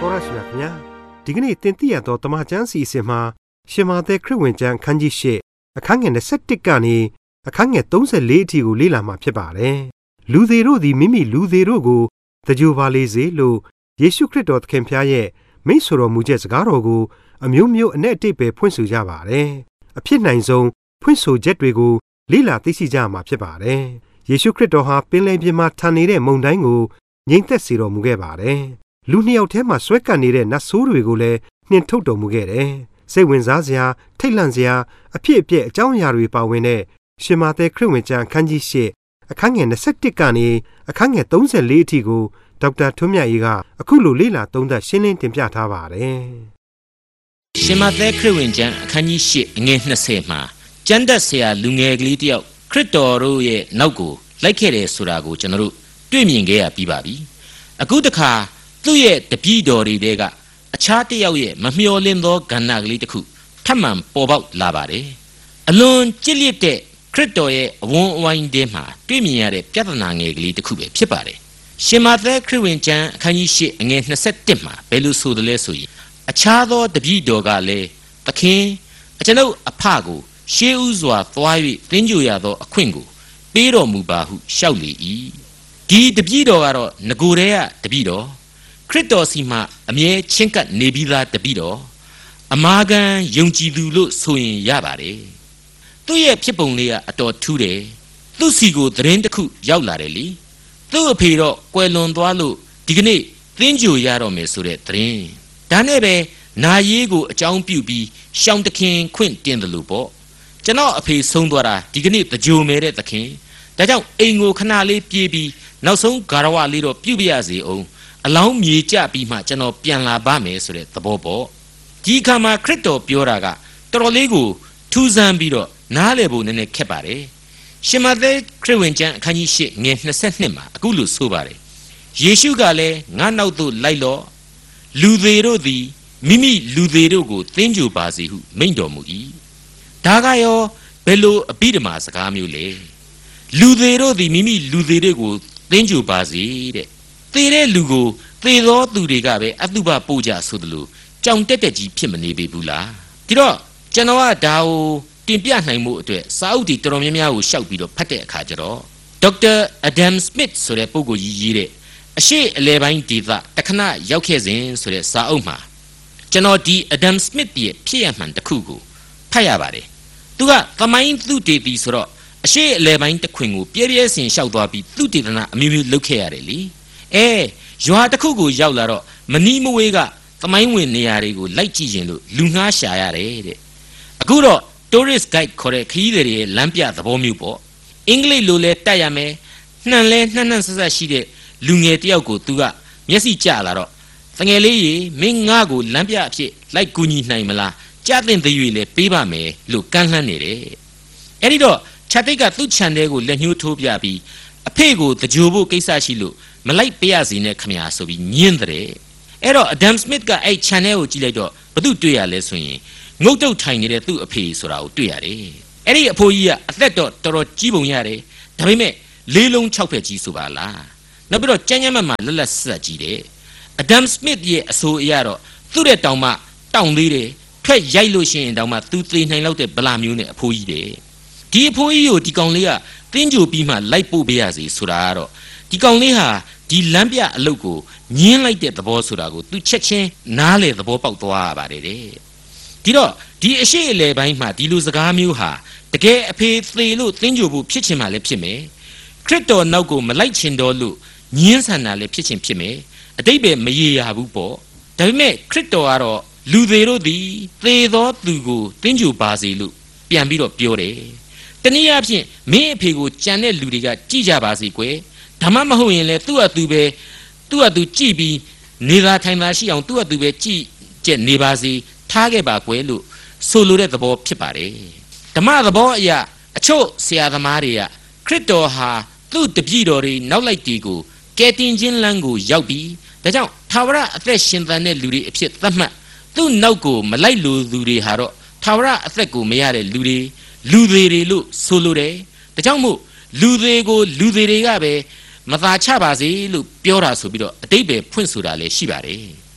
တော်ရရှိမြခင်ဗျာဒီကနေ့တင်ပြရတော့တမချန်းစီအစဉ်မှာရှင်မာသက်ခရစ်ဝင်ကျမ်းခန်းကြီး၈အခန်းငယ်21ကနေအခန်းငယ်34အထိကိုလေ့လာမှာဖြစ်ပါတယ်လူသေးတို့သည်မိမိလူသေးတို့ကိုတကြိုပါလေစေလို့ယေရှုခရစ်တော်သခင်ဖျားရဲ့မိန့်ဆိုတော်မူချက်စကားတော်ကိုအမျိုးမျိုးအ내အတိတ်ပဲဖွင့်ဆိုကြပါတယ်အဖြစ်နိုင်ဆုံးဖွင့်ဆိုချက်တွေကိုလေ့လာသိရှိကြမှာဖြစ်ပါတယ်ယေရှုခရစ်တော်ဟာပင်လယ်ပြင်မှာထန်နေတဲ့မုန်တိုင်းကိုငြိမ်သက်စေတော်မူခဲ့ပါတယ်လူနှစ်ယောက်ထဲမှာဆွဲကပ်နေတဲ့နတ်ဆိုးတွေကိုလည်းနှင်ထုတ်တော်မူခဲ့တယ်စိတ်ဝင်စားစရာထိတ်လန့်စရာအဖြစ်အပျက်အကြောင်းအရာတွေပါဝင်တဲ့ရှင်မာသက်ခရစ်ဝင်ကျမ်းအခန်းကြီး၈အခန်းငယ်21ကနေအခန်းငယ်34အထိကိုဒေါက်တာထွန်းမြတ်အေးကအခုလိုလေ့လာသုံးသပ်ရှင်းလင်းတင်ပြထားပါတယ်ရှင်မာသက်ခရစ်ဝင်ကျမ်းအခန်းကြီး၈အငယ်20မှာကျမ်းတက်ဆရာလူငယ်ကလေးတယောက်ခရစ်တော်တို့ရဲ့နောက်ကိုလိုက်ခဲ့တယ်ဆိုတာကိုကျွန်တော်တို့တွေ့မြင်ခဲ့ရပြီးပါပြီအခုတခါသူ့ရဲ့တပည့်တော်တွေကအခြားတစ်ယောက်ရဲ့မမျှော်လင့်သောကဏ္ဍကလေးတစ်ခုထပ်မံပေါ်ပေါက်လာပါတယ်အလွန်ကြစ်လျက်တဲ့ခရစ်တော်ရဲ့အဝန်းအဝိုင်းထဲမှာတွေ့မြင်ရတဲ့ပြဿနာငယ်ကလေးတစ်ခုပဲဖြစ်ပါတယ်ရှင်မာသက်ခရစ်ဝင်ကျမ်းအခန်းကြီး၈အငယ်21မှာဘယ်လိုဆိုသလဲဆိုရင်အခြားသောတပည့်တော်ကလည်းသခင်ကျွန်ုပ်အဖကိုရှေးဥစွာသွား၍သင်္ကြန်ရသောအခွင့်ကိုပေးတော်မူပါဟုလျှောက်လေ၏ဒီတပည့်တော်ကတော့ငကိုယ်တည်းကတပည့်တော်ခရစ်တော်စီမှာအမြဲချင်းကပ်နေပြီးသားတပည့်တော်အမာခံယုံကြည်သူလို့ဆိုရင်ရပါတယ်သူ့ရဲ့ဖြစ်ပုံလေးကအတော်ထူးတယ်သူ့စီကိုသတင်းတစ်ခုရောက်လာတယ်လေသူ့အဖေတော့ကွယ်လွန်သွားလို့ဒီကနေ့သင်္ကြန်ရတော့မယ်ဆိုတဲ့သတင်းဒါနဲ့ပဲနာရေးကိုအကြောင်းပြုပြီးရှောင်းတခင်ခွင့်တင်တယ်လို့ပေါ့ကျွန်တော်အဖေဆုံးသွားတာဒီကနေ့တကြိုမဲတဲ့သခင်ဒါကြောင့်အိမ်ကိုခဏလေးပြေးပြီးနောက်ဆုံးဂါရဝလေးတော့ပြုပြရစီအောင်အလောင်းမြေကျပြီးမှကျွန်တော်ပြန်လာပါမယ်ဆိုတဲ့သဘောပေါ့ဒီအခါမှာခရစ်တော်ပြောတာကတော်တော်လေးကိုထူးဆန်းပြီးတော့နားလည်ဖို့နည်းနည်းခက်ပါတယ်ရှင်မာသက်ခရစ်ဝင်ကျမ်းအခန်းကြီး၈ငယ်22မှာအခုလိုဆိုပါတယ်ယေရှုကလည်းငါနောက်သို့လိုက်လော့လူသေးတို့သည်မိမိလူသေးတို့ကိုသင်္ကြန်ပါစေဟုမိန့်တော်မူ၏ဒါကရောဘယ်လိုအဘိဓမ္မာစကားမျိုးလဲလူသေးတို့သည်မိမိလူသေးတွေကိုသင်္ကြန်ပါစေတဲ့သေတဲ့လူကိုသေသောသူတွေကပဲအတုပပို့ကြဆိုသလိုကြောင်တက်တက်ကြီးဖြစ်မနေပေဘူးလားဒီတော့ကျွန်တော်ကဒါကိုတင်ပြနိုင်မှုအတွက်စာအုပ်တွေတော်တော်များများကိုရှောက်ပြီးတော့ဖတ်တဲ့အခါကျတော့ဒေါက်တာအဒမ်စမစ်ဆိုတဲ့ပုဂ္ဂိုလ်ကြီးရေးတဲ့အရှေ့အလယ်ပိုင်းဒေသတခဏရောက်ခဲ့စဉ်ဆိုတဲ့စာအုပ်မှာကျွန်တော်ဒီအဒမ်စမစ်ရဲ့ဖြစ်ရမှန်တစ်ခုကိုဖတ်ရပါတယ်သူကသမိုင်းသူတေတီဆိုတော့အရှေ့အလယ်ပိုင်းတစ်ခွင်ကိုပြည့်ပြည့်စင်လျှောက်သွားပြီးသူတေသနာအမျိုးမျိုးလုပ်ခဲ့ရတယ်လေရွာတစ်ခုကိုရောက်လာတော့မနီးမဝေးကသမိုင်းဝင်နေရာတွေကိုလိုက်ကြည့်ရင်လို့လူငှားရှာရတယ်တဲ့အခုတော့ tourist guide ခေါ်တဲ့ခရီးသည်တွေရဲ့လမ်းပြသဘောမျိုးပေါ့အင်္ဂလိပ်လိုလဲတတ်ရမယ်နှံလဲနှံ့ဆက်ဆက်ရှိတဲ့လူငယ်တယောက်ကိုသူကမျက်စိကျလာတော့တငယ်လေးရေမင်းငါ့ကိုလမ်းပြအဖြစ်လိုက်ကူညီနိုင်မလားကြားတဲ့သေးရွေလဲပေးပါမယ်လို့ကမ်းလှမ်းနေတယ်အဲ့ဒီတော့ခြာတိတ်ကသူ့ခြံထဲကိုလက်ညှိုးထိုးပြပြီးအဖေကိုတကြိုဖို့ကိစ္စရှိလို့မလိုက်ပြရစီနဲ့ခမညာဆိုပြီးညင်းတဲ့အဲ့တော့အဒမ်စမစ်ကအဲ့ခြံထဲကိုကြည့်လိုက်တော့ဘာသူတွေ့ရလဲဆိုရင်ငုတ်တုတ်ထိုင်နေတဲ့သူ့အဖေဆိုတာကိုတွေ့ရတယ်အဲ့ဒီအဖိုးကြီးကအသက်တော့တော်တော်ကြီးပုံရတယ်ဒါပေမဲ့လေးလုံး6ဖက်ကြီးဆိုပါလားနောက်ပြီးတော့ကျန်းကျန်းမာမာလက်လက်ဆက်ကြီးတယ်အဒမ်စမစ်ရဲ့အဆိုအရတော့သူ့ရဲ့တောင်မှတောင်သေးတယ်ထွက်ရိုက်လို့ရှိရင်တောင်မှသူသေနိုင်လောက်တဲ့ဗလာမျိုးနဲ့အဖိုးကြီးတယ်ဒီအဖိုးကြီးကိုဒီကောင်လေးကတင်းကြိုပြီးမှလိုက်ပို့ပေးရစီဆိုတာကတော့ဒီကောင်လေးဟာဒီလမ်းပြအလုပ်ကိုညင်းလိုက်တဲ့သဘောဆိုတာကိုသူချက်ချင်းနားလေသဘောပေါက်သွားရပါတယ်တဲ့ဒီတော့ဒီအရှိအလေပိုင်းမှာဒီလိုစကားမျိုးဟာတကယ်အဖေသေလို့တင်းကြိုဖို့ဖြစ်ချင်မှလည်းဖြစ်မယ်ခရစ်တော်နောက်ကိုမလိုက်ချင်တော့လို့ညင်းဆန်တာလည်းဖြစ်ချင်ဖြစ်မယ်အတိတ်ပဲမရေရဘူးပေါ့ဒါပေမဲ့ခရစ်တော်ကတော့လူသေးတို့သည်သေသောသူကိုတင်းကြိုပါစေလို့ပြန်ပြီးတော့ပြောတယ်တနည်းအားဖြင့်မင်းအဖေကိုကြံတဲ့လူတွေကကြည့်ကြပါစေကွယ်ဒါမှမဟုတ်ရင်လေသူ့အတူကြည့်ပြီးနေသာထိုင်သာရှိအောင်သူ့အတူပဲကြည့်ကျက်နေပါစေထားခဲ့ပါကွယ်လို့ဆိုလိုတဲ့သဘောဖြစ်ပါတယ်ဓမ္မသဘောအရာအချို့ဆရာသမားတွေကခရစ်တော်ဟာသူ့တပည့်တော်တွေနောက်လိုက်တီကိုကယ်တင်ခြင်းလမ်းကိုရောက်ပြီးဒါကြောင့်ထာဝရအသက်ရှင်သန်တဲ့လူတွေအဖြစ်သတ်မှတ်သူ့နောက်ကိုမလိုက်လို့သူတွေဟာတော့ထာဝရအသက်ကိုမရတဲ့လူတွေလို့ဆိုလိုတယ်ဒါကြောင့်မို့လူတွေကိုလူတွေကပဲမသာချပါစေလို့ပြောတာဆိုပြီးတော့အတိတ်ပဲဖွင့်ဆိုတာလည်းရှိပါတယ်။ဘာ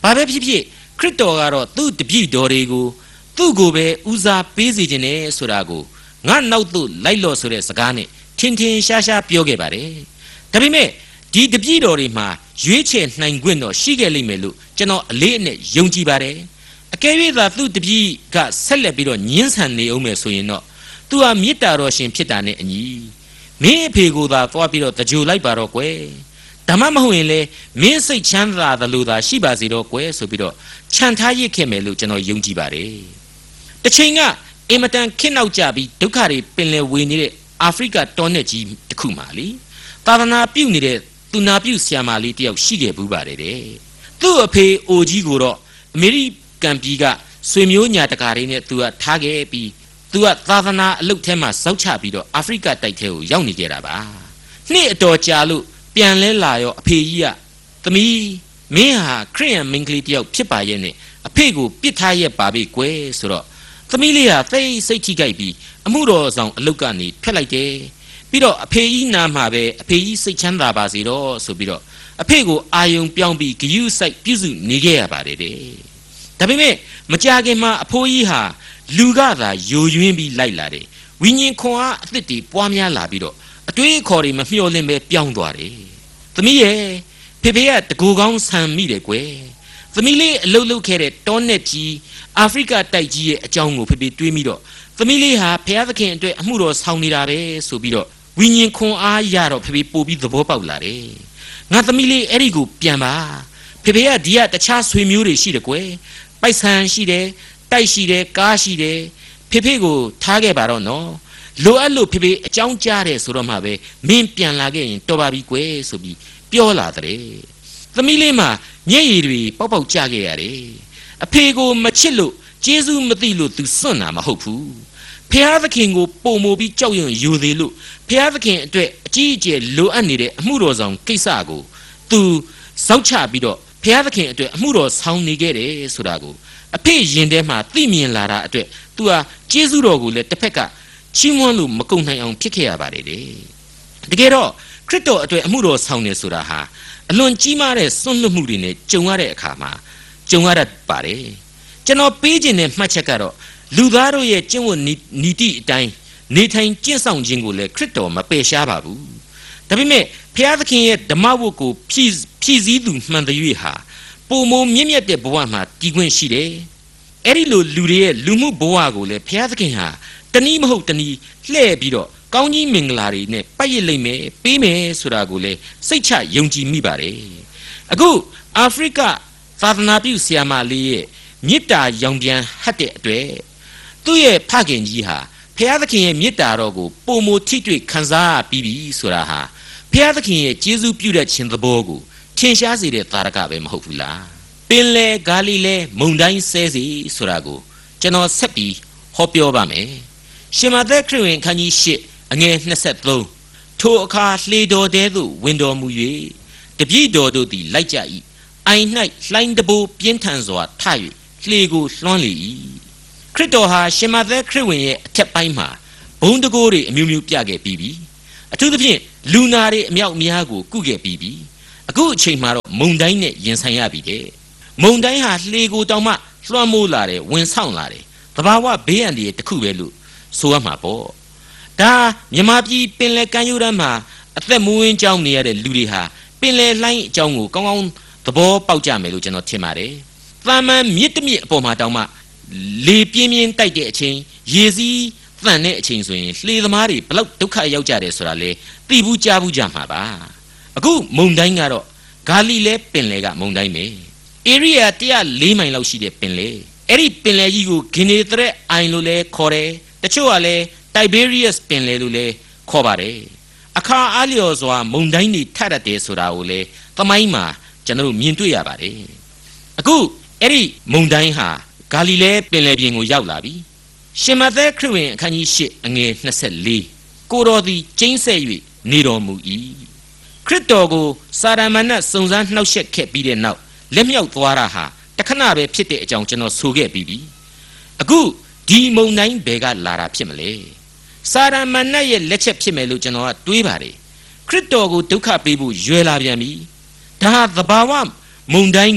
ဘာပဲဖြစ်ဖြစ်ခရစ်တော်ကတော့သူ့တပည့်တော်တွေကိုသူ့ကိုပဲဦးစားပေးစေခြင်းနဲ့ဆိုတာကိုငါနောက်သို့လိုက်လော့ဆိုတဲ့စကားနဲ့ထင်ထင်ရှားရှားပြောခဲ့ပါတယ်ဒါပေမဲ့ဒီတပည့်တော်တွေမှာရွေးချယ်နိုင်ခွင့်တော့ရှိခဲ့လိမ့်မယ်လို့ကျွန်တော်အလေးအနက်ယုံကြည်ပါတယ်အကယ်၍သာသူ့တပည့်ကဆက်လက်ပြီးတော့ညှင်းဆန်နေအောင်မယ်ဆိုရင်တော့သူဟာမေတ္တာတော်ရှင်ဖြစ်တာနဲ့အညီမင်းအဖေကိုသာသွားပြီးတော့တကြိုလိုက်ပါတော့ကွယ်ဒါမှမဟုတ်ရင်လေမင်းစိတ်ချမ်းသာသလိုသာရှိပါစေတော့ကွယ်ဆိုပြီးတော့ခြံထားရစ်ခဲ့မယ်လို့ကျွန်တော်ယုံကြည်ပါတယ်တစ်ချိန်ကအင်မတန်ခင်းနောက်ကြပြီးဒုက္ခတွေပင်လယ်ဝေနေတဲ့အာဖရိကတောနယ်ကြီးတစ်ခုမှာလေသာသနာပြုနေတဲ့သူနာပြုဆရာမလေးတယောက်ရှိခဲ့ဘူးပါတယ်တဲ့သူ့အဖေအိုကြီးကိုတော့အမေရိကန်ပြည်ကဆွေမျိုးညာတကာတွေနဲ့သူကထားခဲ့ပြီးသူကသာသနာအလုပ်ထဲမှာစောက်ချပြီးတော့အာဖရိကတိုက်ထဲကိုရောက်နေကြတာပါနှစ်အတော်ကြာလို့ပြန်လဲလာရောအဖေကြီးကသမီးမင်းဟာခရိယန်မိန်းကလေးတယောက်ဖြစ်ပါရဲ့နဲ့အဖေကိုပြစ်ထားရဲ့ပါပြီကွယ်ဆိုတော့သမီးလေးဟာသိစိတ်ထိကြိုက်ပြီးအမှုတော်ဆောင်အလုပ်ကနေထွက်လိုက်တယ်ပြီးတော့အဖေကြီးနာမှာပဲအဖေကြီးစိတ်ချမ်းသာပါစေတော့ဆိုပြီးတော့အဖေကိုအာယုံပြောင်းပြီးဂယုစိုက်ပြုစုနေခဲ့ရပါတယ်တဲ့ဒါပေမဲ့မကြခင်မှာအဖိုးကြီးဟာလူကသာယိုယွင်းပြီးလိုက်လာတယ်ဝိညာဉ်ခွန်အားအသစ်တွေပွားများလာပြီးတော့အတွေးအခေါ်တွေမမျှော်လင့်ပဲပြောင်းသွားတယ်သမီးရဲ့ဖေဖေကတကူကောင်းဆန်မိတယ်ကွယ်သမီးလေးအလုတ်လုတ်ခဲ့တဲ့တောနယ်ကြီးအာဖရိကတိုက်ကြီးရဲ့အကြောင်းကိုဖေဖေတွေးမိတော့သမီးလေးဟာဘုရားသခင်အတွက်အမှုတော်ဆောင်နေတာပဲဆိုပြီးတော့ဝိညာဉ်ခွန်အားရတော့ဖေဖေပို့ပြီးသဘောပေါက်လာတယ်ငါသမီးလေးအဲ့ဒီကိုပြန်ပါဖေဖေကဒီကတခြားဆွေမျိုးတွေရှိတယ်ကွယ်ပိုက်ဆံရှိတယ်တိုက်ရှိတယ်ကားရှိတယ်ဖေဖေကိုထားခဲ့ပါတော့နော်လိုအပ်လို့ဖေဖေအကြောင်းကြားတယ်ဆိုတော့မှပဲမင်းပြန်လာခဲ့ရင်တော်ပါပြီကွယ်ဆိုပြီးပြောလာတဲ့သမီးလေးမှာညက်ရည်တွေပေါက်ပေါက်ကြခဲ့ရတယ်အဖေကိုမချစ်လို့ကျေးဇူးမသိလို့သူစွန့်တာမဟုတ်ဘူးဖျားသခင်ကိုပုံမိုပြီးကြောက်ရွံ့ယူသေးလို့ဖျားသခင်အတွက်အကြီးအကျယ်လိုအပ်နေတဲ့အမှုတော်ဆောင်ကိစ္စကိုသူစောက်ချပြီးတော့ဖျားသခင်အတွက်အမှုတော်ဆောင်နေခဲ့တယ်ဆိုတာကိုအဖေရင်ထဲမှာသိမြင်လာတာအတွက်သူဟာကျေးဇူးတော်ကိုလည်းတစ်ဖက်ကချီးမွမ်းလို့မကုန်နိုင်အောင်ဖြစ်ခဲ့ရပါတယ်တကယ်တော့ခရစ်တော်အတွက်အမှုတော်ဆောင်နေဆိုတာဟာအလွန်ကြီးမားတဲ့စွန့်လွတ်မှုတွေနဲ့ကြုံရတဲ့အခါမှာကြုံရတတ်ပါတယ်ကျွန်တော်ပေးခြင်းနဲ့မှတ်ချက်ကတော့လူသားတို့ရဲ့ကျင့်ဝတ်နီတိအတိုင်းနေထိုင်ကျင့်ဆောင်ခြင်းကိုလည်းခရစ်တော်မပယ်ရှားပါဘူးဒါပေမဲ့ဘုရားသခင်ရဲ့ဓမ္မဝတ်ကိုဖြည့်ဆည်းသူမှန်တဲ့၍ဟာပုံမမြင့်မြတ်တဲ့ဘဝမှာတည်ခွင့်ရှိတယ်အဲ့ဒီလိုလူတွေရဲ့လူမှုဘဝကိုလည်းဘုရားသခင်ဟာတနည်းမဟုတ်တနည်းလှည့်ပြီးတော့ကောင်းကြီးမင်္ဂလာတွေနဲ့ပတ်ရစ်လိမ့်မယ်ပေးမယ်ဆိုတာကိုလည်းစိတ်ချယုံကြည်မိပါတယ်အခုအာဖရိကသာသနာပြုဆရာမလေးရဲ့မေတ္တာရောင်ပြန်ဟတ်တဲ့အတွက်သူ့ရဲ့ဖခင်ကြီးဟာဘုရားသခင်ရဲ့မေတ္တာတော်ကိုပုံမထိတွေ့ခံစားပြီးပြီဆိုတာဟာဘုရားသခင်ရဲ့ကျေးဇူးပြုတဲ့ခြင်းသဘောကိုထင်ရှားစေတဲ့သာရကပဲမဟုတ်ဘူးလားပင်လေဂါလိလဲမုန်တိုင်းဆဲစီဆိုတာကိုကျွန်တော်ဆက်ပြီးဟောပြောပါမယ်ရှင်မသက်ခရစ်ဝင်ခန်းကြီး8အငယ်23ထိုအခါလှေတော်တဲသို့ဝင်တော်မူ၍တပည့်တော်တို့သည်လိုက်ကြ၏အိုင်၌လှိုင်းတဘိုးပြင်းထန်စွာထ၍လှေကိုလွှမ်းလေ၏ခရစ်တော်ဟာရှင်မသက်ခရစ်ဝင်ရဲ့အထက်ပိုင်းမှာဘုံတကိုးတွေအမျိုးမျိုးပြခဲ့ပြီးပြီအထူးသဖြင့်လူနာတွေအမြောက်အများကိုကုခဲ့ပြီးပြီအခုအချိန်မှာတော့မုန်တိုင်းနဲ့ရင်ဆိုင်ရပြီတဲ့မုန်တိုင်းဟာလှေကိုတောင်မှလွှမ်းမိုးလာတယ်ဝင်ဆောင်လာတယ်သဘာဝဘေးအန္တရာယ်တစ်ခုပဲလို့ဆိုရမှာပေါ့ဒါမြန်မာပြည်ပင်လယ်ကမ်းရိုးတန်းမှာအသက်မွေးကြောင်းနေရတဲ့လူတွေဟာပင်လယ်လှိုင်းအကြောင်းကိုကောင်းကောင်းသဘောပေါက်ကြမယ်လို့ကျွန်တော်ထင်ပါတယ်။သာမန်မြစ်တမြစ်အပေါ်မှာတောင်မှလေပြင်းပြင်းတိုက်တဲ့အချိန်ရေစီးသန့်တဲ့အချိန်ဆိုရင်လှေသမားတွေဘလောက်ဒုက္ခရောက်ကြတယ်ဆိုတာလေသိဘူးကြားဘူးကြမှာပါ။အခုမုန်တိုင်းကတော့ဂါလိလဲပင်လယ်ကမုန်တိုင်းပဲ။ area 104မိုင်လောက်ရှိတဲ့ပင်လယ်။အဲ့ဒီပင်လယ်ကြီးကိုဂင်နေသရက်အိုင်လို့လဲခေါ်တယ်။တချို့ကလည်း Tiberius ပင်လယ်လို့လဲခေါ်ပါတယ်အခါအားလျော်စွာမုန်တိုင်းတွေထတတ်တယ်ဆိုတာကိုလေသမိုင်းမှာကျွန်တော်တို့မြင်တွေ့ရပါတယ်အခုအဲ့ဒီမုန်တိုင်းဟာဂါလိလဲပင်လယ်ပြင်ကိုရောက်လာပြီရှင်မသက်ခရစ်ဝင်အခန်းကြီး8အငယ်24ကိုတော်သည်ကျိန်းဆဲ၍နေတော်မူ၏ခရစ်တော်ကိုစာရမဏတ်စုံစမ်းနှောက်ယှက်ခဲ့ပြီးတဲ့နောက်လက်မြောက်သွားတာဟာတခဏပဲဖြစ်တဲ့အကြောင်းကျွန်တော်ဆိုခဲ့ပြီးပြီအခုဒီမုန်တိုင်းဘယ်ကလာတာဖြစ်မလဲစာရမဏတ်ရဲ့လက်ချက်ဖြစ်မယ်လို့ကျွန်တော်ကတွေးပါတယ်ခရစ်တော်ကိုဒုက္ခပေးဖို့ရွယ်လာပြန်ပြီဒါဟာသဘာဝမုန်တိုင်းကို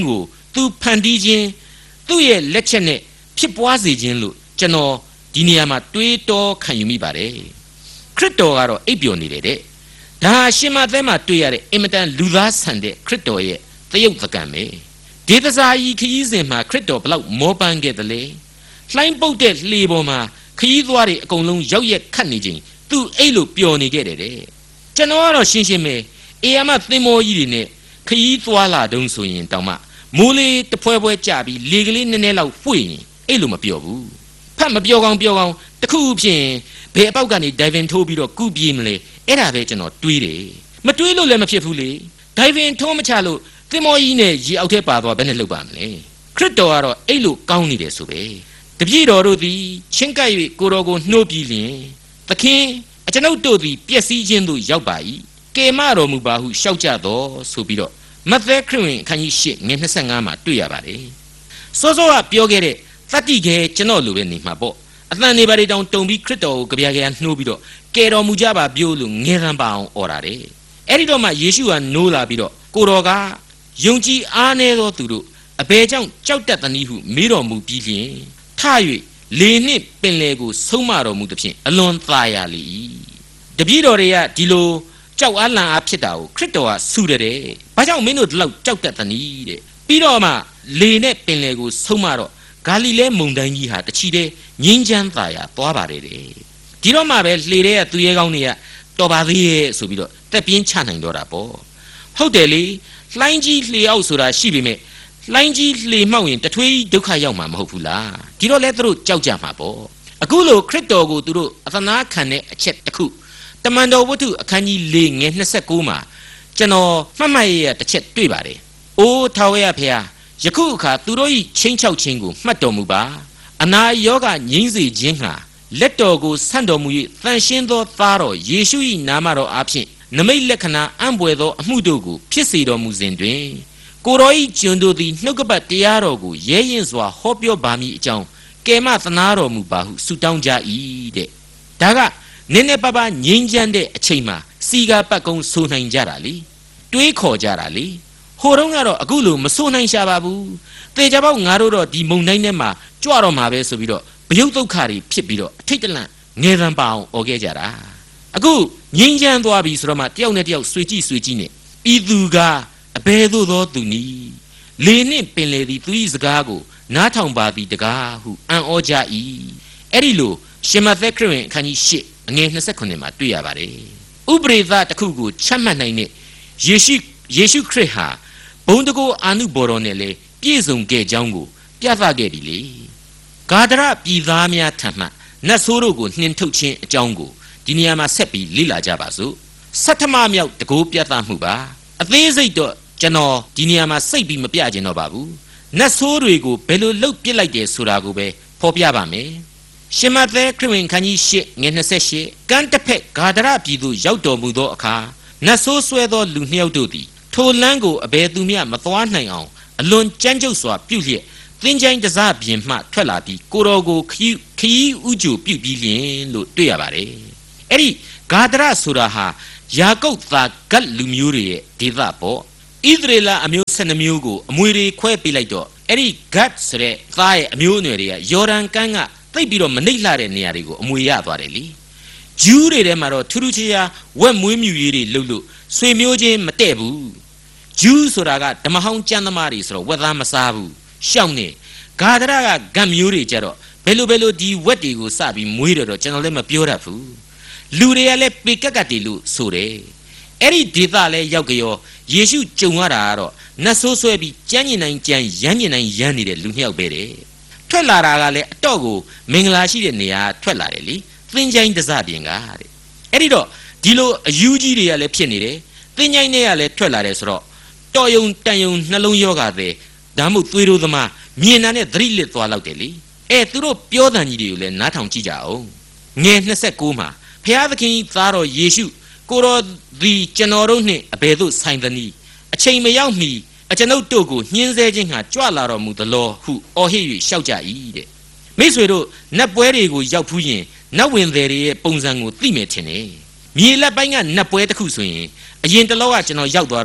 သူဖန်တီးခြင်းသူ့ရဲ့လက်ချက်နဲ့ဖြစ်ပွားစေခြင်းလို့ကျွန်တော်ဒီနေရာမှာတွေးတောခံယူမိပါတယ်ခရစ်တော်ကတော့အိပ်ပျော်နေတယ်တဲ့ဒါရှင်မသက်မှာတွေ့ရတဲ့အင်မတန်လူသားဆန်တဲ့ခရစ်တော်ရဲ့သရုပ်သကံပဲဒေသစာကြီးခရီးစဉ်မှာခရစ်တော်ဘလောက်မောပန်းခဲ့တယ်လဲလှိုင်းပုတ်တဲ့လှေပေါ်မှာခရီးသွားတွေအကုန်လုံးရောက်ရက်ခတ်နေခြင်းသူအိတ်လို့ပျော်နေခဲ့တယ်တဲ့ကျွန်တော်ကတော့ရှင်းရှင်းပဲအေယာမသင်္ဘောကြီးတွေနဲ့ခရီးသွားလာတုံးဆိုရင်တောင်မှမိုးလေးတဖွဲဖွဲကြပြီးလေကလေးနည်းနည်းလောက်ဖွေ့ရင်အိတ်လို့မပျော်ဘူးဖတ်မပျော်ကောင်းတခုဖြင့်ဘယ်အပေါက်ကနေဒိုင်ဗင်ထိုးပြီးတော့ကုပြေးမလဲအဲ့ဒါပဲကျွန်တော်တွေးတယ်မတွေးလို့လည်းမဖြစ်ဘူးလေဒိုင်ဗင်ထိုးမချလို့သင်္ဘောကြီးနဲ့ရေအောက်ထဲပါသွားဘယ်နဲ့လှုပ်ပါမလဲခရစ်တော်ကတော့အဲ့လိုကောင်းနေတယ်ဆိုပဲတပည့်တော်တို့သည်ချင်းကပ်၍ကိုတော်ကိုနှိုးပြီးလျင်သခင်အကျွန်ုပ်တို့သည်ပျက်စီးခြင်းသို့ရောက်ပါ၏ကယ်မတော်မူပါဟုရှောက်ကြတော်ဆိုပြီးတော့မဿဲခရစ်ဝင်အခန်းကြီး8ငွေ25မှာတွေ့ရပါတယ်စောစောကပြောခဲ့တဲ့သတ္တိခဲကျွန်တော်လိုပဲနေမှာပေါ့အသံနေပါတွေတောင်တုံပြီးခရစ်တော်ကိုကြပြကြနှိုးပြီးတော့ကယ်တော်မူကြပါပြောလို့ငဲသံပါအောင်អော်တာတဲ့အဲ့ဒီတော့မှယေရှုကနိုးလာပြီးတော့ကိုတော်ကယုံကြည်အားနည်းသောသူတို့အဘယ်ကြောင့်ကြောက်တတ်သနည်းဟုမေးတော်မူပြီးလျှင်ထ၍လေနှင့်ပင်လေကိုဆုံးမတော်မူသဖြင့်အလွန်သာယာလေ၏တပည့်တော်တွေကဒီလိုကြောက်အားလန့်အားဖြစ်တာကိုခရစ်တော်ကဆူတယ်။ဘာကြောင့်မင်းတို့ဒီလောက်ကြောက်တတ်သနည်းတဲ့။ပြီးတော့မှလေနဲ့ပင်လေကိုဆုံးမတော့ဂါလိလဲမုန်တိုင်းကြီးဟာတချီတဲ့ငင်းချမ်းသာယာသွားပါတယ်တဲ့။ဒီတော့မှပဲလှေတဲ့သူရဲကောင်းတွေကတော်ပါသေးရဲ့ဆိုပြီးတော့တက်ပြင်းချနိုင်တော့တာပေါ့။ဟုတ်တယ်လေလှိုင်းကြီးလှေအောက်ဆိုတာရှိပေမဲ့လှိုင်းကြီးလှေမှောက်ရင်တထွေးဒုက္ခရောက်မှာမဟုတ်ဘူးလား။ဒီတော့လဲသူတို့ကြောက်ကြမှာပေါ့။အခုလိုခရစ်တော်ကိုသူတို့အသနာခံတဲ့အချက်တစ်ခုတမန်တော်ဝတ္ထုအခန်းကြီး4ငွေ29မှာကျွန်တော်မှတ်ရတစ်ချက်တွေ့ပါတယ်။အိုးထာဝရဘုရားယခုအခါသူတို့၏ချင်းချောက်ခြင်းကိုမှတ်တော်မူပါ။အနာရောဂါငြိမ်းစေခြင်းဟာလက်တော်ကိုဆန့်တော်မူ၍တန်ရှင်းသောသားတော်ယေရှု၏နာမတော်အားဖြင့်နမိတ်လက္ခဏာအံ့ဘွယ်သောအမှုတို့ကိုဖြစ်စေတော်မူစဉ်တွင်ကိုတော်၏ကျွန်တို့သည်နှုတ်ကပတ်တရားတော်ကိုရဲရင်စွာဟောပြောပါမည်အကြောင်းကယ်မသနာတော်မူပါဟုဆုတောင်းကြ၏တဲ့။ဒါကနည်းနည်းပါးပါးငြိမ်းချမ်းတဲ့အချိန်မှာစီကာပတ်ကုန်းဆိုနိုင်ကြတာလေတွေးခေါ်ကြတာလေဟိုတုန်းကတော့အခုလိုမဆိုနိုင်ရှာပါဘူးသေချာပေါက်ငါတို့တော့ဒီမုန်တိုင်းထဲမှာကြွတော့မှာပဲဆိုပြီးတော့ဗယုတ်ဒုက္ခတွေဖြစ်ပြီးတော့အထိတ်တလန့်ငယ်သံပါအောင်អော်ခဲ့ကြတာအခုငြိမ်းချမ်းသွားပြီဆိုတော့မှတယောက်နဲ့တယောက်ဆွေကြည့်နဲ့ဤသူကအဘယ်သို့သောသူနည်းလေနှင့်ပင်လေသည်သူ၏စကားကိုနားထောင်ပါသည်တကားဟုအံ့ဩကြ၏အဲ့ဒီလိုရှင်မသက်ခရစ်ဝင်အခန်းကြီး8ငွေ29မှာတွေ့ရပါတယ်ဥပရိသတစ်ခုကိုချမှတ်နိုင်တဲ့ယေရှုခရစ်ဟာဘုံတကိုးအာနုဘော်တော်နဲ့လေပြည့်စုံခဲ့ကြောင်းကိုပြသခဲ့ပြီလေဂါဒရပြည်သားများထံမှနတ်ဆိုးတို့ကိုနှင်ထုတ်ခြင်းအကြောင်းကိုဒီနေရာမှာဆက်ပြီးလေ့လာကြပါစို့ဆဋ္ဌမမြောက်တကိုးပြသမှုပါအသေးစိတ်တော့ကျွန်တော်ဒီနေရာမှာစိတ်ပြီးမပြကျင်တော့ပါဘူးနတ်ဆိုးတွေကိုဘယ်လိုလှုပ်ပစ်လိုက်တယ်ဆိုတာကိုပဲဖော်ပြပါမယ်ရှင်မသက်ခရစ်ဝင်ခန်းကြီး8ငွေ28ကမ်းတစ်ဖက်ဂါဒရပြည်သို့ရောက်တော်မူသောအခါနတ်ဆိုးဆွဲသောလူနှစ်ယောက်တို့သည်ထိုလမ်းကိုအဘယ်သူမျှမသွားနိုင်အောင်အလွန်ကြမ်းကြုတ်စွာပြုတ်လျက်သင်္ချိုင်းတစပြင်မှထွက်လာပြီးကိုတော်ကိုခီးဥကြိုပြုတ်ပြီးလျင်လို့တွေ့ရပါတယ်အဲ့ဒီဂါဒရဆိုတာဟာယာကုပ်သာဂတ်လူမျိုးတွေရဲ့ဒေသပေါ့ဣသရေလအမျိုး12မျိုးကိုအမွေတွေခွဲပေးလိုက်တော့အဲ့ဒီဂတ်ဆိုတဲ့သားရဲ့အမျိုးအနွယ်တွေကယော်ဒန်ကမ်းကသိပ်ပြီးတော့မနှိမ့်လှတဲ့နေရာတွေကိုအမွေရသွားတယ်လေဂျူးတွေထဲမှာတော့ထူးထူးခြားခြားဝက်မွေးမြူရေးတွေလှုပ်လို့ဆွေမျိုးချင်းမတည့်ဘူးဂျူးဆိုတာကဓမ္မဟောင်းကျမ်းသမားတွေဆိုတော့ဝက်သားမစားဘူးရှောက်နေဂါဒရကဂတ်မျိုးတွေကြတော့ဘယ်လိုဒီဝက်တွေကိုစပြီးမွေးတယ်တော့ကျွန်တော်လည်းမပြောတတ်ဘူးလူတွေကလည်းပေကတ်တွေလို့ဆိုတယ်အဲ့ဒီဒေသလဲရောက်ကြောယေရှုကြုံရတာကတော့နတ်ဆိုးဆွဲပြီးကြမ်းကျင်နိုင်ကြမ်းရမ်းကျင်နိုင်ရမ်းနေတဲ့လူနှစ်ယောက်ပဲတဲ့ထွက်လာတာကလည်းအတော့ကိုမင်္ဂလာရှိတဲ့နေရာထွက်လာတယ်လေသင်္ချိုင်းတစပြင်ကတဲ့အဲ့ဒီတော့ဒီလိုအယူကြီးတွေကလည်းဖြစ်နေတယ်သင်္ချိုင်းတွေကလည်းထွက်လာတယ်ဆိုတော့တော်ယုံတန်ယုံနှလုံးယောဂတဲ့ဒါမှမဟုတ်သွေးတို့သမားမြင်တာနဲ့သတိလစ်သွားလောက်တယ်လေသူတို့ပြောတန်ကြီးတွေကိုလည်းနားထောင်ကြည့်ကြအောင်ငယ်29မှာဖျားသခင်သားတော်ယေရှုကိုတော်ဒီကျွန်တော်တို့နှင့်အဘယ်သို့ဆိုင်သနည်းအချိန်မရောက်မီအကျွန်ုပ်တို့ကိုညှင်းဆဲခြင်းဟာကြွလာတော်မူသလောဟုအော်ဟစ်၍ရှောက်ကြ၏တဲ့မိတ်ဆွေတို့နတ်ပွဲတွေကိုရောက်ဖူးရင်နတ်ဝင်တွေရဲ့ပုံစံကိုသိမယ်ထင်တယ်မြေလက်ပိုင်းကနတ်ပွဲတစ်ခုဆိုရင်အရင်တလောကကျွန်တော်ရောက်သွားတော့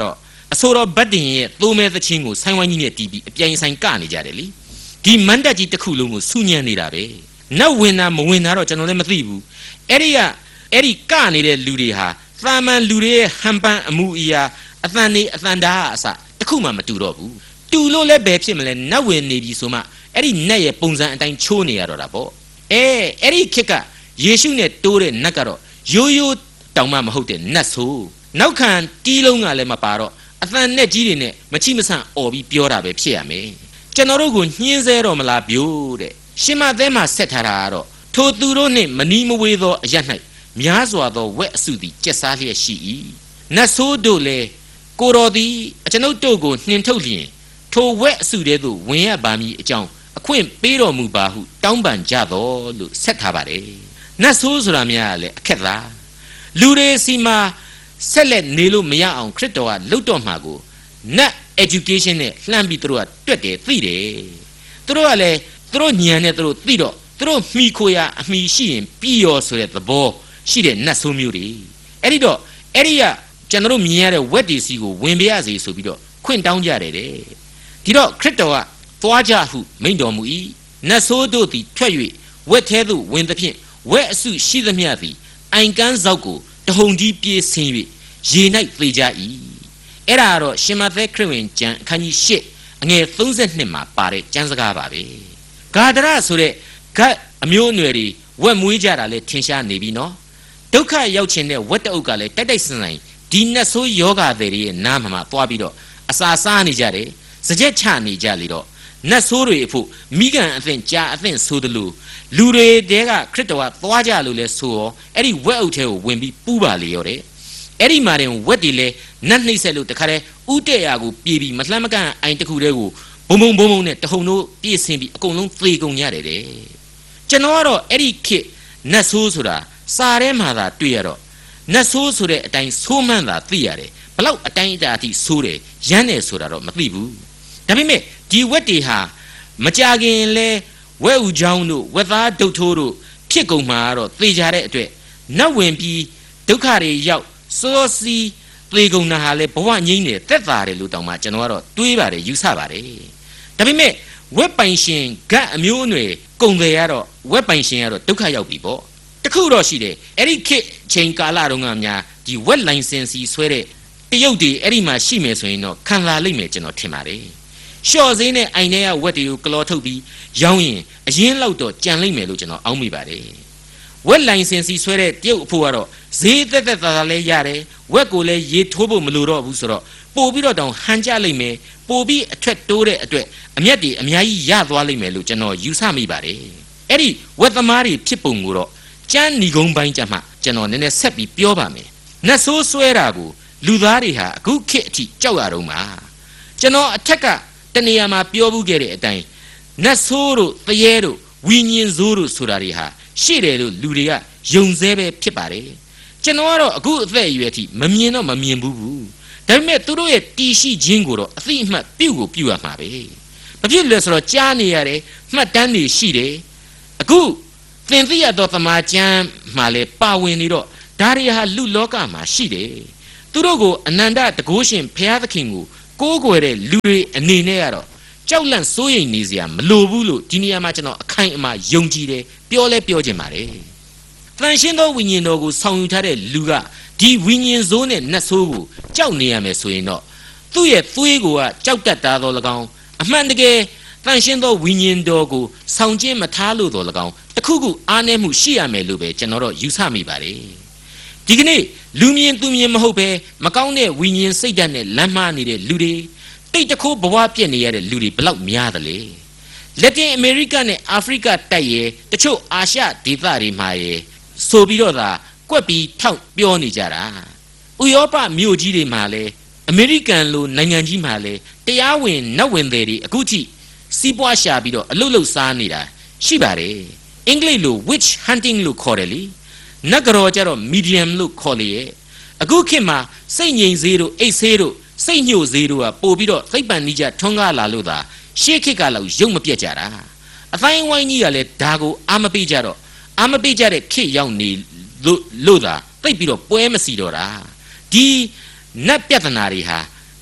အဆိုတော်ဘတ်တင်ရဲ့သိုးမဲသချင်းကိုဆိုင်းဝိုင်းကြီးနဲ့တီးပြီးအပြိုင်ဆိုင်ကနေကြတယ်လေဒီမန်တက်ကြီးတစ်ခုလုံးကိုစူညံနေတာပဲနောက်ဝင်တာမဝင်တာတော့ကျွန်တော်လည်းမသိဘူးအဲ့ဒီကနေလူတွေဟာသာမန်လူတွေရဲ့ဟန်ပန်အမှုအရာအသံနေအသံဓာတ်အစတခုမှမတူတော့ဘူးတူလို့လည်းဘယ်ဖြစ်မလဲနောက်ဝင်နေပြီဆိုမှအဲ့ဒီနတ်ရဲ့ပုံစံအတိုင်းချိုးနေရတော့တာပေါ့အဲ့ဒီခေတ်ကယေရှုနဲ့တိုးတဲ့နတ်ကတော့ရိုးရိုးတောင်မှမဟုတ်တဲ့နတ်ဆိုနောက်ခံတီးလုံးကလည်းမပါတော့အသံနဲ့ကြီးတွေနဲ့မချိမဆန့်អော်ပြီးပြောတာပဲဖြစ်ရမယ်ကျွန်တော်တို့ကိုညှင်းဆဲတော့မလားဗျို့တဲ့ရှင်မသဲမှာဆက်ထားတာကတော့ထိုသူတို့နှင့်မနီးမဝေးသောအရ၌များစွာသောဝက်အစုသည်ကျက်စားလျက်ရှိ၏နတ်ဆိုးတို့လည်းကိုတော်သည်ကျွန်ုပ်တို့ကိုနှင်ထုတ်လျင်ထိုဝက်အစုတဲသို့ဝင်ရပါမည်အကြောင်းအခွင့်ပေးတော်မူပါဟုတောင်းပန်ကြတော်လို့ဆက်ထားပါတယ်နတ်ဆိုးဆိုတာများလည်းအခက်သားလူတွေစီမှာဆက်လက်နေလို့မရအောင်ခရစ်တော်ကလှုပ်တော်မှာကိုနတ် education နဲ့လှမ်းပြီးသူတို့ကတွက်တယ်သိတယ်သူတို့ကလည်းသူတို့ညံနဲ့သူတို့သိတော့သူတို့မှီခိုရအမှီရှိရင်ပြီးရောဆိုတဲ့သဘောရှိတဲ့နတ်ဆိုးမျိုးတွေအဲ့ဒီကကျွန်တော်တို့မြင်ရတဲ့ဝက်တီစီကိုဝင်ပြရစီဆိုပြီးတော့ခွင့်တောင်းကြတယ်တဲ့ဒီတော့ခရစ်တော်ကသွားကြဟုမိန့်တော်မူ၏နတ်ဆိုးတို့သည်ထွက်၍ဝက်ထဲသို့ဝင်သဖြင့်ဝက်အစုရှိသမျှသည်အိုင်ကန်းစောက်ကိုတဟုန်ကြီးပြေးဆင်း၍ရေ၌သေကြ၏အဲ့ဒါကတော့ရှင်မသက်ခရစ်ဝင်ကျမ်းအခန်းကြီး8အငယ်32မှာပါတဲ့ကျမ်းစကားပါပဲဂါဒရဆိုတဲ့ဂတ်အမျိုးအနွယ်တွေဝက်မွေးကြတာလဲထင်ရှားနေပြီနော်ဒုက္ခရောက်ခြင်းတဲ့ဝက်တအုပ်ကလည်းတိုက်တိုက်ဆန်ဆန်ဒီနတ်ဆိုးယောဂါတွေရဲ့နားမှာသွားပြီးတော့အစာစားနေကြတယ်စကြက်ချနေကြလေတော့နတ်ဆိုးတွေအဖို့မိကန်အသင်ကြာအသင်ဆိုသလိုလူတွေတဲကခရစ်တော်ကသွားကြလို့လဲဆိုရောအဲ့ဒီဝက်အုပ်ထဲကိုဝင်ပြီးပူးပါလေရောတဲ့အဲ့ဒီမှာတင်ဝက်တွေလဲနတ်နှိမ့်ဆက်လို့တခါတည်းဥတဲ့ရာကိုပြေးပြီးမလှမ်းမကန့်အိုင်တစ်ခုတည်းကိုဘုံနဲ့တဟုန်တို့ပြေးဆင်းပြီးအကုန်လုံးသေကုန်ကြတယ်တဲ့ကျွန်တော်ကတော့အဲ့ဒီခေတ်နတ်ဆိုးဆိုတာစာထဲမှာသာတွေ့ရတော့နတ်ဆိုးဆိုတဲ့အတိုင်းဆိုးမှန်းသာသိရတယ်ဘလောက်အတိုင်းအတာအထိဆိုးတယ်ရမ်းတယ်ဆိုတာတော့မသိဘူးဒါပေမဲ့ဒီဝက်တွေဟာမကြခင်လဲဝက်ဥချောင်းတို့ဝက်သားဒုတ်ထိုးတို့ဖြစ်ကုန်မှာတော့သေကြတဲ့အတွက်နောက်ဝင်ပြီးဒုက္ခတွေရောက်စောစီသေကုန်တာဟာလဲဘဝငြိမ်းတယ်သက်သာတယ်လို့တောင်မှကျွန်တော်ကတော့တွေးပါတယ်ယူဆပါတယ်ဒါပေမဲ့ဝက်ပိုင်ရှင်ဂတ်အမျိုးအနွယ်ကုန်တယ်ရတော့ဝက်ပိုင်ရှင်ကတော့ဒုက္ခရောက်ပြီပေါ့တခုတော့ရှိတယ်အဲ့ဒီခေတ်ချိန်ကာလတုန်းကများဒီဝက်လိုင်စင်စီဆွဲတဲ့တရုတ်တွေအဲ့ဒီမှာရှိမယ်ဆိုရင်တော့ခံလာလိမ့်မယ်ကျွန်တော်ထင်ပါတယ်ရှော့စင်းနဲ့အိုင်ထဲကဝက်တွေကိုကလော်ထုတ်ပြီးရောင်းရင်အရင်လောက်တော့ကြံလိမ့်မယ်လို့ကျွန်တော်အောက်မိပါတယ်ဝက်လိုင်စင်စီဆွဲတဲ့တရုတ်အဖို့ကတော့ဈေးသက်သက်သာသာလဲရတယ်ဝက်ကိုလည်းရေထိုးဖို့မလိုတော့ဘူးဆိုတော့ပို့ပြီးတော့တောင်ဟန်ကြလိမ့်မယ်ပို့ပြီးအထက်တိုးတဲ့အတွက်အမျက်တွေအများကြီးရသွားလိမ့်မယ်လို့ကျွန်တော်ယူဆမိပါတယ်အဲ့ဒီဝက်သမားတွေဖြစ်ပုံကိုတော့ကျန်းနီကုန်းပိုင်းကြမှာကျွန်တော်နည်းနည်းဆက်ပြီးပြောပါမယ်နတ်ဆိုးဆွဲတာကိုလူသားတွေဟာအခုခေတ်အထိကြောက်ရတော့မှာကျွန်တော်အထက်ကတနေရာမှာပြောဘူးခဲ့တဲ့အတိုင်းနတ်ဆိုးတို့သရဲတို့ဝိညာဉ်ဆိုးတို့ဆိုတာတွေဟာရှိတယ်လို့လူတွေကယုံစဲပဲဖြစ်ပါတယ်ကျွန်တော်ကတော့အခုအသက်အရွယ်အထိမမြင်တော့မမြင်ဘူးဒါပေမဲ့သူတို့ရဲ့တီရှိခြင်းကိုတော့အသိအမှတ်ပြုကိုပြုရမှာပဲမဖြစ်လဲဆိုတော့ကြားနေရတယ်မှတ်တမ်းတွေရှိတယ်အခုသင်သိရသောသမာကျမ်းမှာလည်းပါဝင်နေတော့ဒါတွေဟာလူလောကမှာရှိတယ်သူတို့ကိုအနန္တတကုရှင်ဘုရားသခင်ကိုကိုးကွယ်တဲ့လူတွေအနေနဲ့ကတော့ကြောက်လန့်စိုးရိမ်နေစရာမလိုဘူးလို့ဒီနေရာမှာကျွန်တော်အခိုင်အမာယုံကြည်တယ်ပြောလဲပြောချင်ပါတယ်တန်ရှင်းသောဝိညာဉ်တော်ကိုဆောင်ယူထားတဲ့လူကဒီဝိညာဉ်ဆိုးနဲ့နတ်ဆိုးကိုကြောက်နေရမယ်ဆိုရင်တော့သူ့ရဲ့သွေးကိုကကြောက်တတ်တာတော့၎င်းအမှန်တကယ်တန်ရှင်းသောဝိညာဉ်တော်ကိုဆောင်ကျင်းမထားလို့တော့၎င်းတခုခုအားနည်းမှုရှိရမယ်လို့ပဲကျွန်တော်တို့ယူဆမိပါတယ်ဒီကနေ့လူမြင်သူမြင်မဟုတ်ပဲမကောင်းတဲ့ဝိညာဉ်စိတ်ဓာတ်နဲ့လမ်းမှားနေတဲ့လူတွေတိတ်တခိုးဘဝပြည့်နေရတဲ့လူတွေဘလောက်များသလဲလက်တင်အမေရိကနဲ့အာဖရိကတိုက်ရဲ့တချို့အာရှဒေသတွေမှာရဲ့ဆိုပြီးတော့သာကွက်ပြီးထောက်ပြောနေကြတာဥရောပမြို့ကြီးတွေမှာလည်းအမေရိကန်လိုနိုင်ငံကြီးမှာလည်းတရားဝင်နောက်ဝင်တွေအခုထိစီးပွားရှာပြီးတော့အလုတ်လုတ်စားနေတာရှိပါတယ်အင်္ဂလိပ်လို witch hunting လို့ခေါ်တယ်လေနဂရောကြတော့ medium လို့ခေါ်လေရဲ့အခုခေတ်မှာစိတ်ငြိမ်စေးတို့အိတ်ဆေးတို့စိတ်ညှို့စေးတို့ကပို့ပြီးတော့သိပ္ပံနိကြထွန်းကားလာလို့သာရှေးခေတ်ကလောက်ရုပ်မပြတ်ကြတာအတိုင်းဝိုင်းကြီးကလည်းဒါကိုအာမပေးကြတော့အာမပေးကြတဲ့ခေတ်ရောက်နေလို့သာသိပ်ပြီးတော့ပွဲမစီတော့တာဒီနတ်ပြဿနာတွေဟာ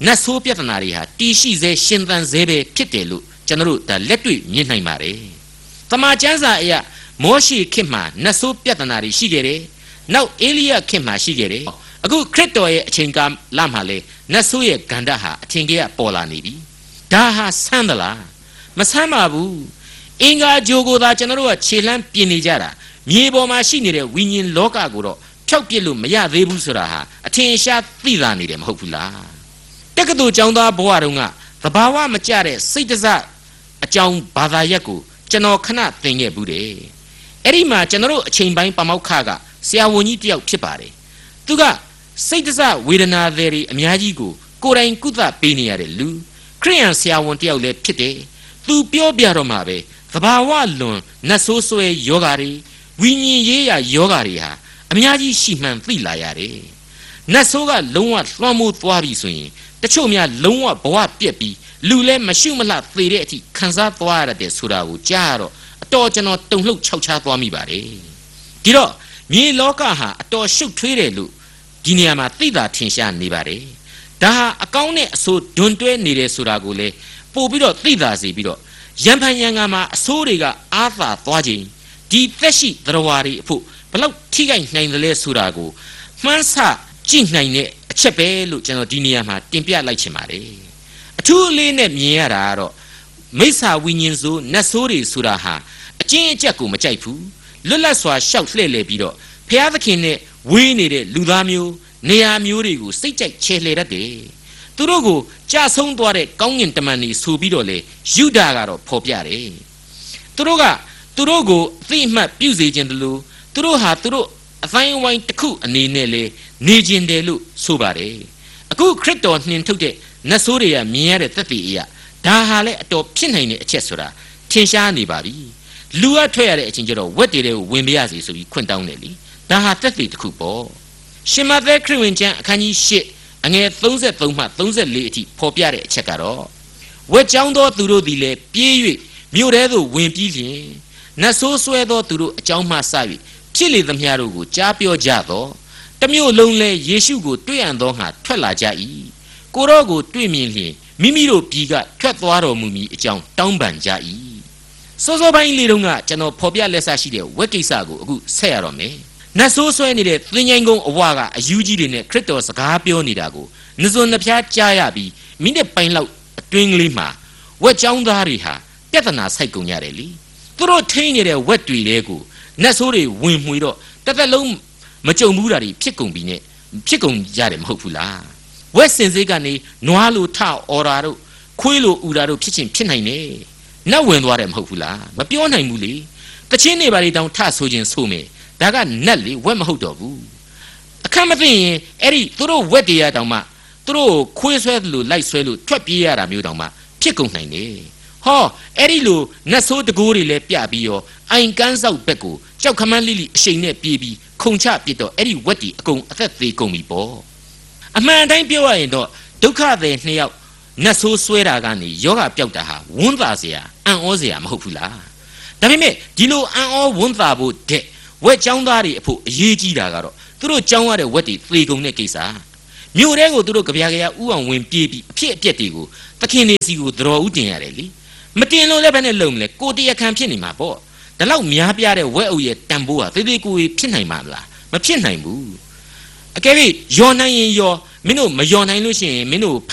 နတ်ဆိုးပြဿနာတွေဟာတီရှိစေရှင်သန်စေပဲဖြစ်တယ်လို့ကျွန်တော်တို့ဒါလက်တွေ့မြင်နိုင်ပါတယ်။တမန်ကျမ်းစာအရမောရှိခေတ်မှာနတ်ဆိုးပြဿနာတွေရှိခဲ့တယ်။နောက်အေလိယခေတ်မှာရှိခဲ့တယ်။အခုခရစ်တော်ရဲ့အချိန်ကာလမှာလေနတ်ဆိုးရဲ့ဂန္ဓဟာအထင်ကြီးကပေါ်လာနေပြီ။ဒါဟာဆန်းသလားမဆန်းပါဘူး။အင်္ဂါဂျိုကိုသာကျွန်တော်တို့ကခြေလှမ်းပြင်နေကြတာမြေပေါ်မှာရှိနေတဲ့ဝိညာဉ်လောကကိုတော့ဖြောက်ပြစ်လို့မရသေးဘူးဆိုတာဟာအထင်ရှားသိသာနေတယ်မဟုတ်ဘူးလားတက္ကသိုလ်ကျောင်းသားဘဝတုန်းကသဘာဝမကျတဲ့စိတ်တစအကြောင်းဘာသာရပ်ကိုကျွန်တော်ခဏသင်ခဲ့ဘူးတယ်အဲ့ဒီမှာကျွန်တော်တို့အချိန်ပိုင်းပမောက္ခကဆရာဝန်ကြီးတယောက်ဖြစ်ပါတယ်သူကစိတ်တစဝေဒနာတွေအများကြီးကိုကိုယ်တိုင်ကုသပေးနေရတဲ့လူခရိယန်ဆရာဝန်တယောက်လည်းဖြစ်တယ်သူပြောပြတော့မှာပဲသဘာဝလွန်နတ်ဆိုးဆွဲယောဂါတွေဝိညာဉ်ရေးရာယောဂါတွေဟာအများကြီးရှိမှန်သိလာရတယ်နတ်ဆိုးကလုံးဝလွှမ်းမိုးသွားပြီဆိုရင်တချို့များလုံးဝဘဝပြက်ပြီးလူလဲမရှုမလှသေတဲ့အထိခံစားသွားရတဲ့ဆိုတာကိုကြားတော့အတော်ကျွန်တော်တုန်လှုပ်ခြောက်ခြားသွားမိပါတယ်ဒီတော့မြေလောကဟာအတော်ရှုပ်ထွေးတယ်လို့ဒီနေရာမှာသိတာထင်ရှားနေပါတယ်ဒါဟာအကောင်းနဲ့အဆိုးဒွန်တွဲနေတယ်ဆိုတာကိုလေပို့ပြီးတော့သိတာစီပြီးတော့ရံဖန်ရံကမှာအဆိုးတွေကအာသာသွားခြင်းဒီသက်ရှိသရဝါတွေအဖို့ဘလောက်ထိခိုက်နိုင်တယ်လဲဆိုတာကိုမှန်းဆကြည့်နိုင်တဲ့အချက်ပဲလို့ကျွန်တော်ဒီနေရာမှာတင်ပြလိုက်ချင်ပါတယ်အထူးလေးနဲ့မြင်ရတာကတော့မိစ္ဆာဝိညာဉ်ဆိုနတ်ဆိုးတွေဆိုတာဟာအကျဉ်းအကျပ်ကိုမကြိုက်ဘူးလွတ်လပ်စွာရှောက်လှည့်လည်ပြီးတော့ဘုရားသခင်နဲ့ဝေးနေတဲ့လူသားမျိုးနေရာမျိုးတွေကိုစိတ်ကြိုက်ချဲလှယ်တတ်တယ်သူတို့ကိုကြာဆုံးသွားတဲ့ကောင်းကင်တမန်တွေဆိုပြီးတော့လေယူဒာကတော့ဖော်ပြတယ်သူတို့ကိုအသိအမှတ်ပြုစေခြင်းတလို့သူတို့ဟာသူတို့အတိုင်းဝိုင်းတစ်ခုအနေနဲ့လေနေခြင်းတယ်လို့ဆိုပါတယ်အခုခရစ်တော်နှင်ထုတ်တဲ့နတ်ဆိုးတွေကမြင်ရတဲ့သက်သေအရာဒါဟာလည်းအတော်ဖြစ်နိုင်တဲ့အချက်ဆိုတာထင်ရှားနေပါပြီလူကထွက်ရတဲ့အချိန်ကျတော့ဝက်တွေကိုဝင်ပြရစီဆိုပြီးခွင့်တောင်းတယ်လीဒါဟာသက်သေတစ်ခုပေါ့ရှင်မသက်ခရစ်ဝင်ကျမ်းအခန်းကြီး8အငယ်33မှ34အထိဖော်ပြတဲ့အချက်ကတော့ဝက်ကြောင်းသောသူတို့သည်လည်းပြေး၍မြို့ထဲသို့ဝင်ပြီးလျင်နတ်ဆိုးဆွဲသောသူတို့အကြောင်းမှစ၍ဖြစ်လေသမျှတို့ကိုကြားပြောကြသောတမျိုးလုံးလဲယေရှုကိုတွေ့ရန်သောငါထွက်လာကြ၏ကိုရောကိုတွေ့မြင်လျင်မိမိတို့ပြည်ကထွက်သွားတော်မူမည်အကြောင်းတောင်းပန်ကြ၏စောစောပိုင်းလေးတုန်းကကျွန်တော်ဖော်ပြလက်စားရှိတဲ့ဝက်ကိစ္စကိုအခုဆက်ရတော့မယ်နတ်ဆိုးဆွဲနေတဲ့သင်္ချိုင်းကုန်းအဝကအယူကြီးတွေနဲ့ခရစ်တော်စကားပြောနေတာကိုနှစွန်နှဖျားကြားရပြီးမိနစ်ပိုင်းလောက်အတွင်းကလေးမှာဝက်ကြောင်းသားတွေဟာပြဿနာဆိုင်ကုန်ကြတယ်လीသူတို့ထိန်းနေတဲ့ဝက်တွေတဲကိုနတ်ဆိုးတွေဝင်မှွေတော့တစ်သက်လုံးမကြုံဘူးတာတွေဖြစ်ကုန်ပြီနဲ့ဖြစ်ကုန်ရတယ်မဟုတ်ဘူးလားဝက်စင်စိတ်ကနေနွားလိုထအော်တာတို့ခွေးလိုဥတာတို့ဖြစ်ချင်းဖြစ်နိုင်တယ်နတ်ဝင်သွားတယ်မဟုတ်ဘူးလားမပြောနိုင်ဘူးလေတချင်းနေပါလေတောင်ထဆိုခြင်းဆိုမယ်ဒါကနတ်လေဝက်မဟုတ်တော့ဘူးအခက်မသိရင်အဲ့ဒီသူတို့ဝက်တွေရတောင်မှသူတို့ခွေးဆွဲလို့လိုက်ဆွဲလို့ထွက်ပြေးရတာမျိုးတောင်မှဖြစ်ကုန်နိုင်တယ်ဟောအဲ့ဒီလိုနတ်ဆိုးတကိုးတွေလည်းပြပြီးရောအိုင်ကန်းဆောက်ဘက်ကိုကြောက်ခမန်းလိလိအရှိန်နဲ့ပြေးပြီးခုံချပစ်တော့အဲ့ဒီဝက်တီအကုန်အသက်သေးကုန်ပြီပေါ့အမှန်တိုင်းပြောရရင်တော့ဒုက္ခသည်နှစ်ယောက်နတ်ဆိုးဆွဲတာကနေယောဂပျောက်တာဟာဝန်းသာစရာအံ့ဩစရာမဟုတ်ဘူးလားဒါပေမဲ့ဒီလိုအံ့ဩဝန်းသာဖို့တဲ့ဝက်ကြောင်းသားတွေအဖို့အရေးကြီးတာကတော့သူတို့ကြောင်းရတဲ့ဝက်တီသေကုန်တဲ့ကိစ္စမြို့ထဲကိုသူတို့ကြပြားဥအောင်ဝင်ပြေးပြီးအဖြစ်အပျက်တွေကိုသခင်နေစီကိုသတော်ဥတင်ရတယ်လေမတင်လို့လည်းဘယ်နဲ့လုံမလဲကိုတရားခံဖြစ်နေမှာပေါ့ဒါလောက်များပြားတဲ့ဝက်အုပ်ရဲ့တန်ဖိုးဟာသေးသေးကိုဖြစ်နိုင်မှာမလားမဖြစ်နိုင်ဘူးအကယ်၍ယော်နိုင်ရင်ယော်မင်းတို့မယော်နိုင်လို့ရှိရင်မင်းတို့